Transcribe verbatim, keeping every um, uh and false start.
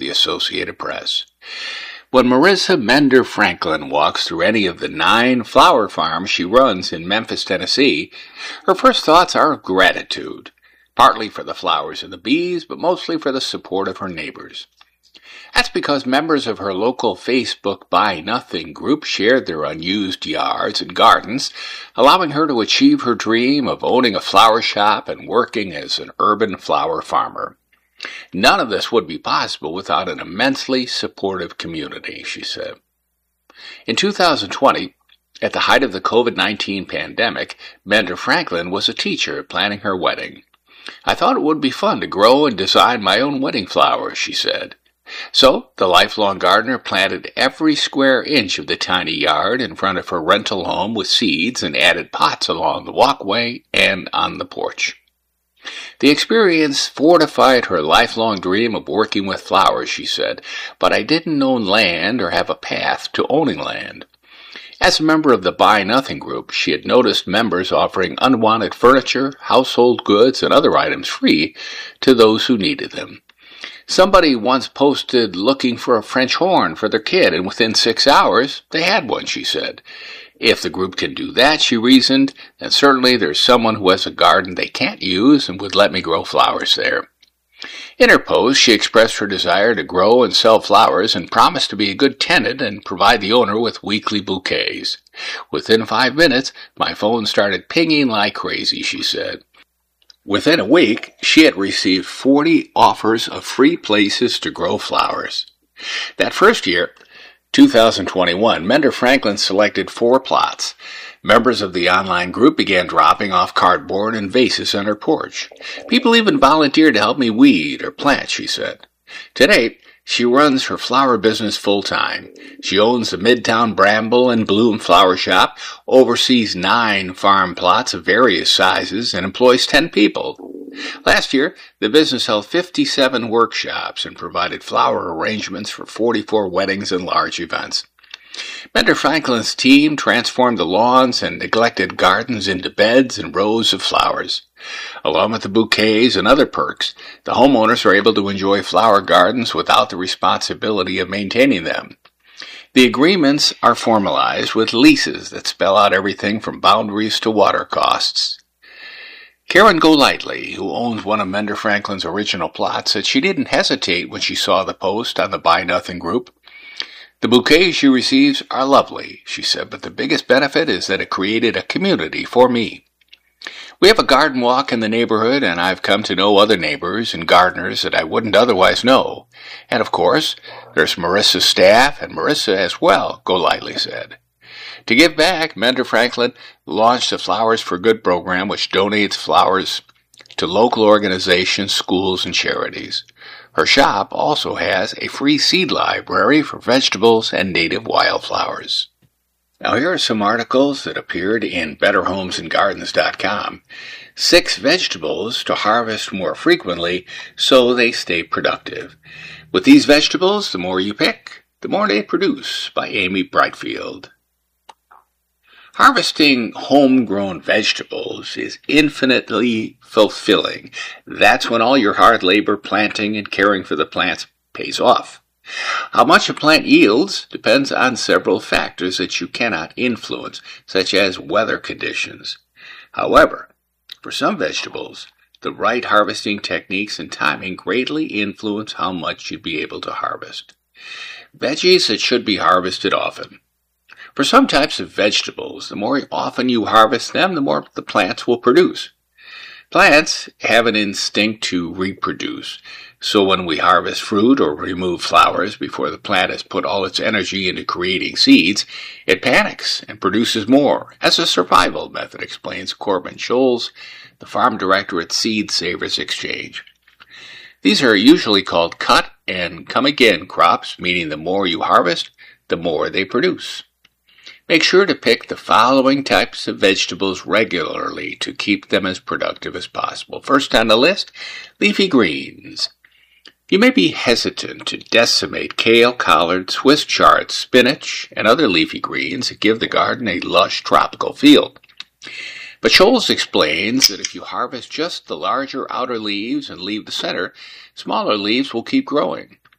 Associated Press. When Marissa Mender Franklin walks through any of the nine flower farms she runs in Memphis, Tennessee, her first thoughts are of gratitude, partly for the flowers and the bees, but mostly for the support of her neighbors. That's because members of her local Facebook Buy Nothing group shared their unused yards and gardens, allowing her to achieve her dream of owning a flower shop and working as an urban flower farmer. None of this would be possible without an immensely supportive community, she said. In two thousand twenty, at the height of the COVID nineteen pandemic, Mender Franklin was a teacher planning her wedding. I thought it would be fun to grow and design my own wedding flowers, she said. So, the lifelong gardener planted every square inch of the tiny yard in front of her rental home with seeds and added pots along the walkway and on the porch. The experience fortified her lifelong dream of working with flowers, she said, but I didn't own land or have a path to owning land. As a member of the Buy Nothing group, she had noticed members offering unwanted furniture, household goods, and other items free to those who needed them. Somebody once posted looking for a French horn for their kid, and within six hours, they had one, she said. If the group can do that, she reasoned, then certainly there's someone who has a garden they can't use and would let me grow flowers there. In her post, she expressed her desire to grow and sell flowers and promised to be a good tenant and provide the owner with weekly bouquets. Within five minutes, my phone started pinging like crazy, she said. Within a week, she had received forty offers of free places to grow flowers. That first year, two thousand twenty-one, Mender Franklin selected four plots. Members of the online group began dropping off cardboard and vases on her porch. People even volunteered to help me weed or plant, she said. Today, she runs her flower business full-time. She owns the Midtown Bramble and Bloom Flower Shop, oversees nine farm plots of various sizes, and employs ten people. Last year, the business held fifty-seven workshops and provided flower arrangements for forty-four weddings and large events. Mender Franklin's team transformed the lawns and neglected gardens into beds and rows of flowers. Along with the bouquets and other perks, the homeowners are able to enjoy flower gardens without the responsibility of maintaining them. The agreements are formalized with leases that spell out everything from boundaries to water costs. Karen Golightly, who owns one of Mender Franklin's original plots, said she didn't hesitate when she saw the post on the Buy Nothing group. The bouquets she receives are lovely, she said, but the biggest benefit is that it created a community for me. We have a garden walk in the neighborhood, and I've come to know other neighbors and gardeners that I wouldn't otherwise know. And, of course, there's Marissa's staff and Marissa as well, Golightly said. To give back, Mender Franklin launched the Flowers for Good program, which donates flowers to local organizations, schools, and charities. Her shop also has a free seed library for vegetables and native wildflowers. Now here are some articles that appeared in better homes and gardens dot com. Six vegetables to harvest more frequently so they stay productive. With these vegetables, the more you pick, the more they produce, by Amy Brightfield. Harvesting homegrown vegetables is infinitely fulfilling. That's when all your hard labor planting and caring for the plants pays off. How much a plant yields depends on several factors that you cannot influence, such as weather conditions. However, for some vegetables, the right harvesting techniques and timing greatly influence how much you'd be able to harvest. Veggies that should be harvested often. For some types of vegetables, the more often you harvest them, the more the plants will produce. Plants have an instinct to reproduce, so when we harvest fruit or remove flowers before the plant has put all its energy into creating seeds, it panics and produces more, as a survival method, explains Corbin Scholes, the farm director at Seed Savers Exchange. These are usually called cut and come again crops, meaning the more you harvest, the more they produce. Make sure to pick the following types of vegetables regularly to keep them as productive as possible. First on the list, leafy greens. You may be hesitant to decimate kale, collard, Swiss chard, spinach, and other leafy greens that give the garden a lush tropical feel. But Scholes explains that if you harvest just the larger outer leaves and leave the center, smaller leaves will keep growing.